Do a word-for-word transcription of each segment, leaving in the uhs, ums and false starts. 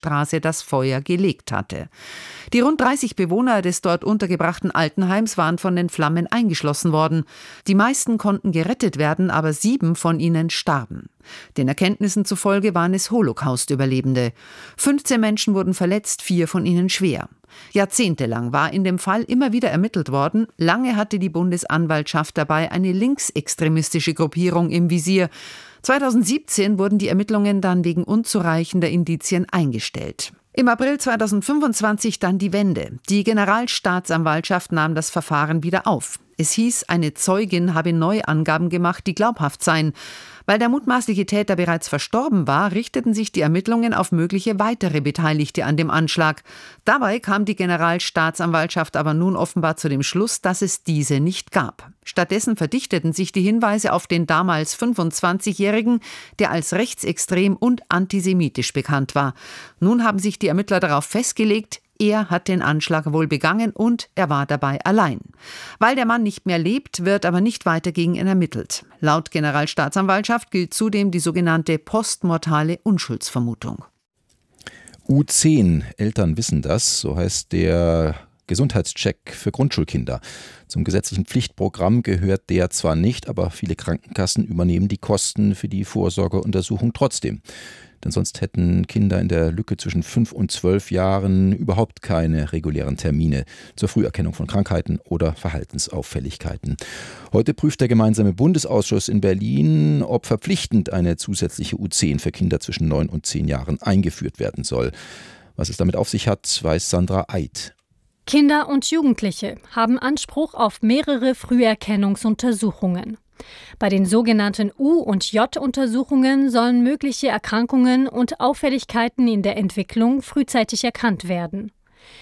Straße das Feuer gelegt hatte. Die rund dreißig Bewohner des dort untergebrachten Altenheims waren von den Flammen eingeschlossen worden. Die meisten konnten gerettet werden, aber sieben von ihnen starben. Den Erkenntnissen zufolge waren es Holocaust-Überlebende. fünfzehn Menschen wurden verletzt, vier von ihnen schwer. Jahrzehntelang war in dem Fall immer wieder ermittelt worden. Lange hatte die Bundesanwaltschaft dabei eine linksextremistische Gruppierung im Visier. zweitausendsiebzehn wurden die Ermittlungen dann wegen unzureichender Indizien eingestellt. Im April zweitausendfünfundzwanzig dann die Wende. Die Generalstaatsanwaltschaft nahm das Verfahren wieder auf. Es hieß, eine Zeugin habe Neuangaben gemacht, die glaubhaft seien. Weil der mutmaßliche Täter bereits verstorben war, richteten sich die Ermittlungen auf mögliche weitere Beteiligte an dem Anschlag. Dabei kam die Generalstaatsanwaltschaft aber nun offenbar zu dem Schluss, dass es diese nicht gab. Stattdessen verdichteten sich die Hinweise auf den damals fünfundzwanzigjährigen, der als rechtsextrem und antisemitisch bekannt war. Nun haben sich die Ermittler darauf festgelegt, er hat den Anschlag wohl begangen und er war dabei allein. Weil der Mann nicht mehr lebt, wird aber nicht weiter gegen ihn ermittelt. Laut Generalstaatsanwaltschaft gilt zudem die sogenannte postmortale Unschuldsvermutung. U zehn, Eltern wissen das, so heißt der Gesundheitscheck für Grundschulkinder. Zum gesetzlichen Pflichtprogramm gehört der zwar nicht, aber viele Krankenkassen übernehmen die Kosten für die Vorsorgeuntersuchung trotzdem. Denn sonst hätten Kinder in der Lücke zwischen fünf und zwölf Jahren überhaupt keine regulären Termine zur Früherkennung von Krankheiten oder Verhaltensauffälligkeiten. Heute prüft der gemeinsame Bundesausschuss in Berlin, ob verpflichtend eine zusätzliche U zehn für Kinder zwischen neun und zehn Jahren eingeführt werden soll. Was es damit auf sich hat, weiß Sandra Eid. Kinder und Jugendliche haben Anspruch auf mehrere Früherkennungsuntersuchungen. Bei den sogenannten U- und J-Untersuchungen sollen mögliche Erkrankungen und Auffälligkeiten in der Entwicklung frühzeitig erkannt werden.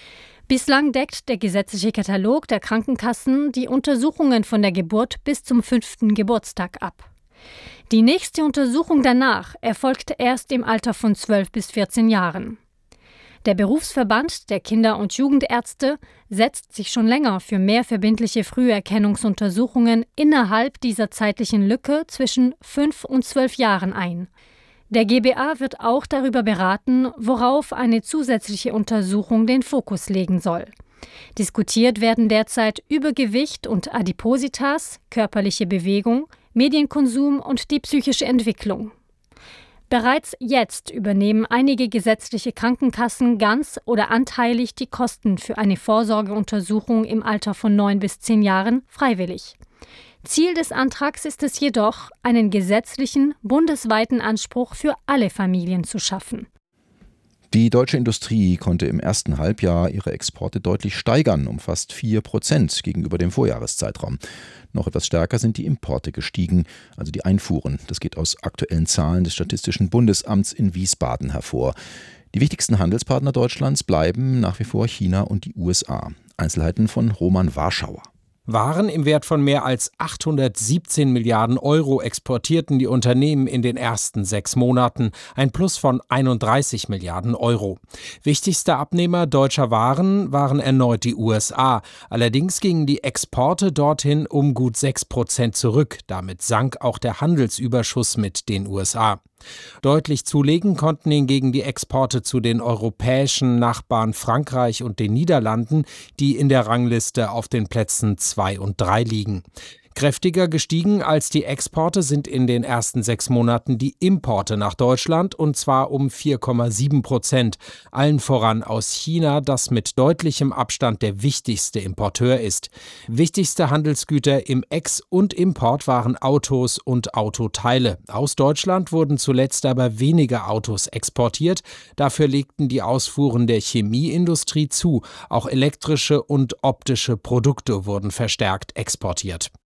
Bislang deckt der gesetzliche Katalog der Krankenkassen die Untersuchungen von der Geburt bis zum fünften Geburtstag ab. Die nächste Untersuchung danach erfolgt erst im Alter von zwölf bis vierzehn Jahren. Der Berufsverband der Kinder- und Jugendärzte setzt sich schon länger für mehr verbindliche Früherkennungsuntersuchungen innerhalb dieser zeitlichen Lücke zwischen fünf und zwölf Jahren ein. Der G B A wird auch darüber beraten, worauf eine zusätzliche Untersuchung den Fokus legen soll. Diskutiert werden derzeit Übergewicht und Adipositas, körperliche Bewegung, Medienkonsum und die psychische Entwicklung. Bereits jetzt übernehmen einige gesetzliche Krankenkassen ganz oder anteilig die Kosten für eine Vorsorgeuntersuchung im Alter von neun bis zehn Jahren freiwillig. Ziel des Antrags ist es jedoch, einen gesetzlichen, bundesweiten Anspruch für alle Familien zu schaffen. Die deutsche Industrie konnte im ersten Halbjahr ihre Exporte deutlich steigern, um fast vier Prozent gegenüber dem Vorjahreszeitraum. Noch etwas stärker sind die Importe gestiegen, also die Einfuhren. Das geht aus aktuellen Zahlen des Statistischen Bundesamts in Wiesbaden hervor. Die wichtigsten Handelspartner Deutschlands bleiben nach wie vor China und die U S A. Einzelheiten von Roman Warschauer. Waren im Wert von mehr als achthundertsiebzehn Milliarden Euro exportierten die Unternehmen in den ersten sechs Monaten, ein Plus von einunddreißig Milliarden Euro. Wichtigster Abnehmer deutscher Waren waren erneut die U S A. Allerdings gingen die Exporte dorthin um gut sechs Prozent zurück. Damit sank auch der Handelsüberschuss mit den U S A. Deutlich zulegen konnten hingegen die Exporte zu den europäischen Nachbarn Frankreich und den Niederlanden, die in der Rangliste auf den Plätzen zwei und drei liegen. Kräftiger gestiegen als die Exporte sind in den ersten sechs Monaten die Importe nach Deutschland, und zwar um vier Komma sieben Prozent. Allen voran aus China, das mit deutlichem Abstand der wichtigste Importeur ist. Wichtigste Handelsgüter im Ex- und Import waren Autos und Autoteile. Aus Deutschland wurden zuletzt aber weniger Autos exportiert. Dafür legten die Ausfuhren der Chemieindustrie zu. Auch elektrische und optische Produkte wurden verstärkt exportiert.